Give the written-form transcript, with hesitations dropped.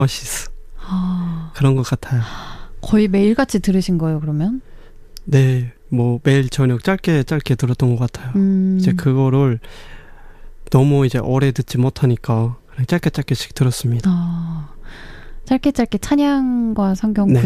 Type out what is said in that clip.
오아시스 아, 그런 것 같아요. 거의 매일같이 들으신 거예요, 그러면? 네, 뭐 매일 저녁 짧게 들었던 것 같아요. 이제 그거를 너무 이제 오래 듣지 못하니까 그냥 짧게씩 들었습니다. 짧게 찬양과 성경 네.